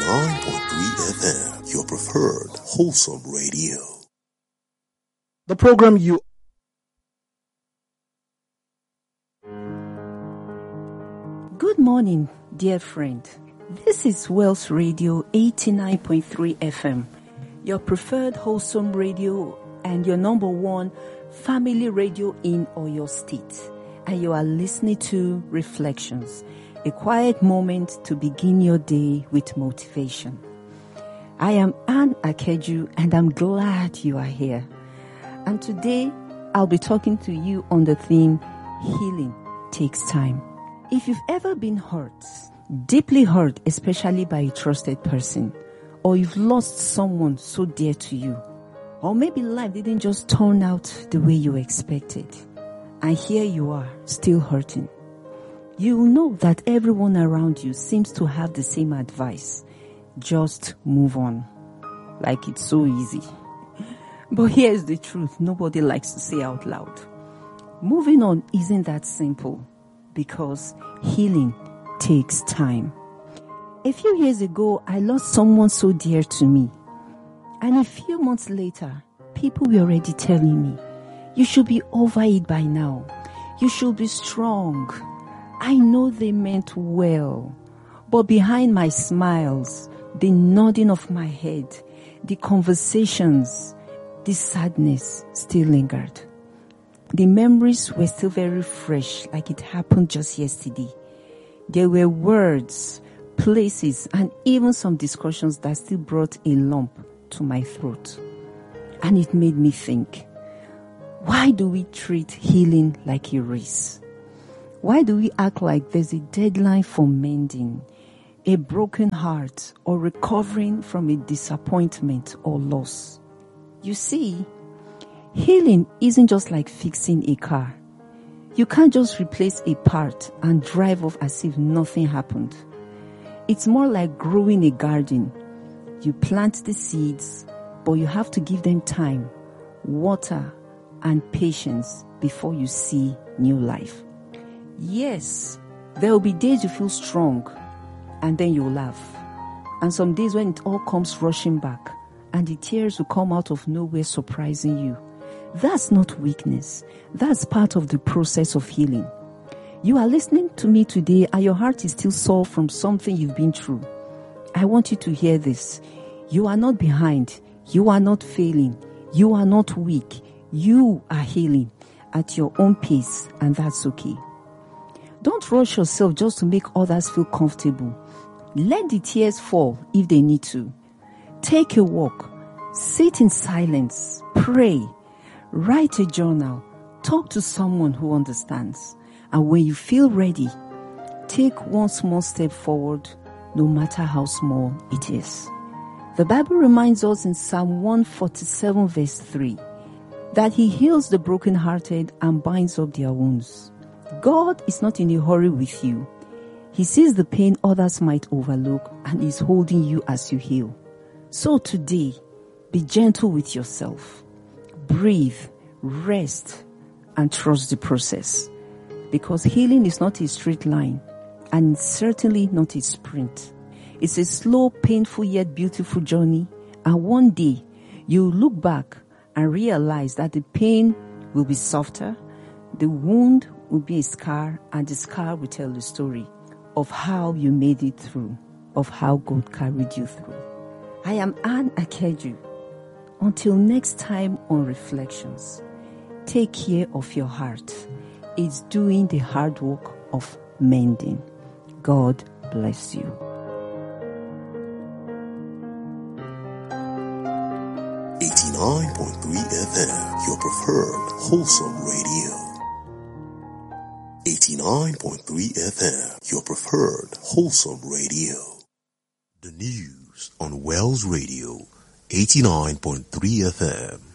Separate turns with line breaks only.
89.3 FM, your preferred wholesome radio.
The program you
Good morning, dear friend. This is Wells Radio 89.3 FM, your preferred wholesome radio and your number one family radio in Oyo State. And you are listening to Reflections, a quiet moment to begin your day with motivation. I am Anne Akeju and I'm glad you are here. And today I'll be talking to you on the theme, Healing Takes Time. If you've ever been hurt, deeply hurt, especially by a trusted person, or you've lost someone so dear to you, or maybe life didn't just turn out the way you expected, and here you are, still hurting, you know that everyone around you seems to have the same advice. Just move on. Like it's so easy. But here's the truth nobody likes to say out loud. Moving on isn't that simple, because healing takes time. A few years ago, I lost someone so dear to me. And a few months later, people were already telling me, you should be over it by now. You should be strong. I know they meant well. But behind my smiles, the nodding of my head, the conversations, the sadness still lingered. The memories were still very fresh, like it happened just yesterday. There were words, places, and even some discussions that still brought a lump to my throat. And it made me think, why do we treat healing like a race? Why do we act like there's a deadline for mending, a broken heart, or recovering from a disappointment or loss? You see, healing isn't just like fixing a car. You can't just replace a part and drive off as if nothing happened. It's more like growing a garden. You plant the seeds, but you have to give them time, water, and patience before you see new life. Yes, there will be days you feel strong, and then you'll laugh. And some days when it all comes rushing back, and the tears will come out of nowhere surprising you. That's not weakness. That's part of the process of healing. You are listening to me today and your heart is still sore from something you've been through. I want you to hear this. You are not behind. You are not failing. You are not weak. You are healing at your own pace, and that's okay. Don't rush yourself just to make others feel comfortable. Let the tears fall if they need to. Take a walk. Sit in silence. Pray. Write a journal. Talk to someone who understands. And when you feel ready, take one small step forward, no matter how small it is. The Bible reminds us in Psalm 147 verse 3 that He heals the brokenhearted and binds up their wounds. God is not in a hurry with you. He sees the pain others might overlook and is holding you as you heal. So today, be gentle with yourself. Breathe, rest, and trust the process. Because healing is not a straight line, and it's certainly not a sprint. It's a slow, painful yet beautiful journey, and one day you'll look back and realize that the pain will be softer, the wound will be a scar, and the scar will tell the story of how you made it through, of how God carried you through. I am Anne Akeju. Until next time on Reflections, take care of your heart. It's doing the hard work of mending. God bless you.
FM, your preferred wholesome radio. 89.3 FM, your preferred wholesome radio. The news on Wells Radio, 89.3 FM.